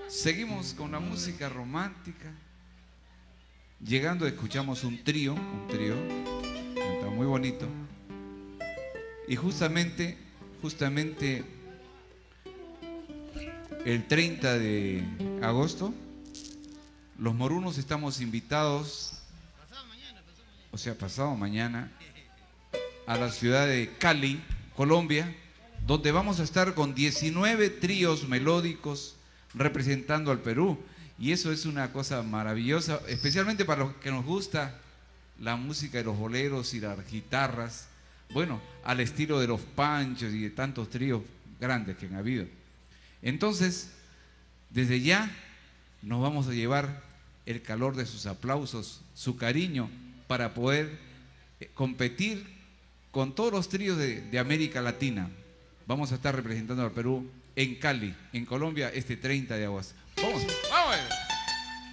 Seguimos con la música romántica. Llegando escuchamos un trío, está muy bonito. Y justamente el 30 de agosto, los morunos estamos invitados, o sea, pasado mañana, a la ciudad de Cali, Colombia, donde vamos a estar con 19 tríos melódicos representando al Perú. Y eso es una cosa maravillosa, especialmente para los que nos gusta la música de los boleros y las guitarras, bueno, al estilo de los Panchos y de tantos tríos grandes que han habido. Entonces, desde ya nos vamos a llevar el calor de sus aplausos, su cariño, para poder competir con todos los tríos de América Latina. Vamos a estar representando al Perú en Cali, en Colombia, este 30 de agosto. ¡Vamos!